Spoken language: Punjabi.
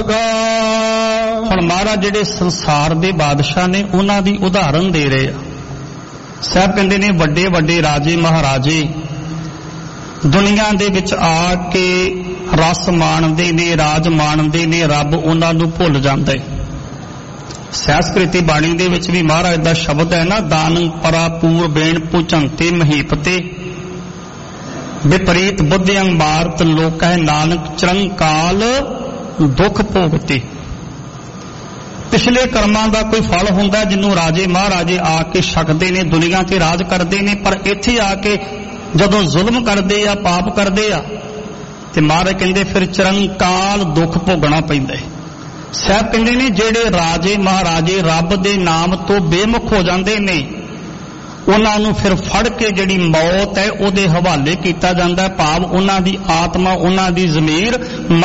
ਹੁਣ महाराज ਜਿਹੜੇ ਸੰਸਾਰ ਦੇ ਬਾਦਸ਼ਾਹ ਨੇ ਉਹਨਾਂ ਦੀ ਉਦਾਹਰਨ ਦੇ ਰਹੇ ਆ। ਸਾਹਿਬ ਕਹਿੰਦੇ ਨੇ ਵੱਡੇ ਵੱਡੇ ਰਾਜੇ ਮਹਾਰਾਜੇ ਦੁਨੀਆ ਦੇ ਵਿੱਚ ਆ ਕੇ ਰਸ ਮਾਣਦੇ ਨੇ, ਰਾਜ ਮਾਣਦੇ ਨੇ, ਰੱਬ ਉਹਨਾਂ ਨੂੰ ਭੁੱਲ ਜਾਂਦਾ ਹੈ। ਸੈਸਕ੍ਰਿਤੀ ਬਾਣੀ ਦੇ ਵਿੱਚ ਵੀ ਮਹਾਰਾਜ ਦਾ ਸ਼ਬਦ ਹੈ ਨਾ, ਦਾਨੰ ਪਰਾਪੂਰ ਬੇਣ ਪੁਚੰਤੇ ਮਹੀਪਤੇ ਵਿਪਰੀਤ ਬੁੱਧਿਆਂ ਮਾਰਤ ਲੋਕਹਿ ਨਾਨਕ ਚਰੰਕਾਲ ਦੁੱਖ ਭੋਗਤੇ। ਪਿਛਲੇ ਕਰਮਾਂ ਦਾ ਕੋਈ ਫਲ ਹੁੰਦਾ ਜਿਹਨੂੰ ਰਾਜੇ ਮਹਾਰਾਜੇ ਆ ਕੇ ਛਕਦੇ ਨੇ, ਦੁਨੀਆ ਤੇ ਰਾਜ ਕਰਦੇ ਨੇ, ਪਰ ਇੱਥੇ ਆ ਕੇ ਜਦੋਂ ਜ਼ੁਲਮ ਕਰਦੇ ਆ, ਪਾਪ ਕਰਦੇ ਆ, ਤੇ ਮਹਾਰਾਜ ਕਹਿੰਦੇ ਫਿਰ ਚਰੰਕਾਲ ਦੁੱਖ ਭੋਗਣਾ ਪੈਂਦਾ ਹੈ। ਸਾਹਿਬ ਕਹਿੰਦੇ ਨੇ ਜਿਹੜੇ ਰਾਜੇ ਮਹਾਰਾਜੇ ਰੱਬ ਦੇ ਨਾਮ ਤੋਂ ਬੇਮੁਖ ਹੋ ਜਾਂਦੇ ਨੇ, ਉਹਨਾਂ ਨੂੰ ਫਿਰ ਫੜ ਕੇ ਜਿਹੜੀ ਮੌਤ ਹੈ ਉਹਦੇ ਹਵਾਲੇ ਕੀਤਾ ਜਾਂਦਾ ਹੈ। ਭਾਵ ਉਹਨਾਂ ਦੀ ਆਤਮਾ, ਉਹਨਾਂ ਦੀ ਜ਼ਮੀਰ